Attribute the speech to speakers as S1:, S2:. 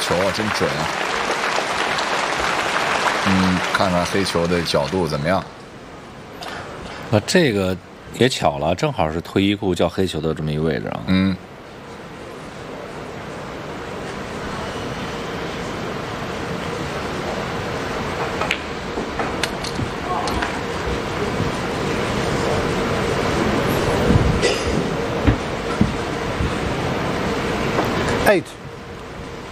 S1: 球啊，真准啊！看看黑球的角度怎么样？
S2: 这个也巧了，正好是退役库叫黑球的这么一个位置啊。